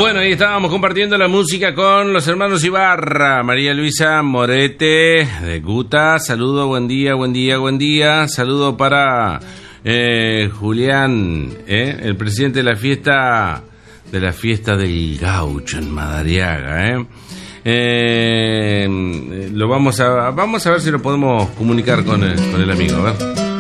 Bueno, ahí estábamos compartiendo la música con los hermanos Ibarra, María Luisa Morete de Guta. Saludo, buen día, buen día, buen día. Saludo para Julián, el presidente de la fiesta del Gaucho en Madariaga. Lo vamos a ver si lo podemos comunicar con el amigo, a ver.